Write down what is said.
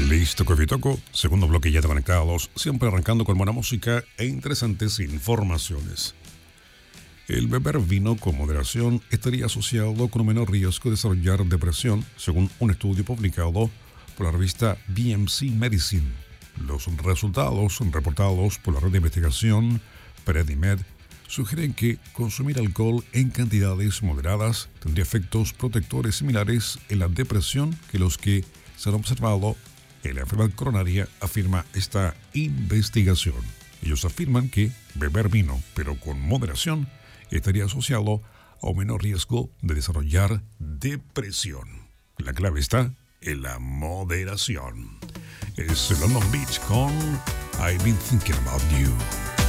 Listo, Coffee Toco. Segundo bloque ya te conectados, siempre arrancando con buena música e interesantes informaciones. El beber vino con moderación estaría asociado con un menor riesgo de desarrollar depresión, según un estudio publicado por la revista BMC Medicine. Los resultados reportados por la red de investigación Predimed sugieren que consumir alcohol en cantidades moderadas tendría efectos protectores similares en la depresión que los que se han observado en la enfermedad coronaria, afirma esta investigación. Ellos afirman que beber vino, pero con moderación, estaría asociado a un menor riesgo de desarrollar depresión. La clave está en la moderación. Es London Beach con I've Been Thinking About You.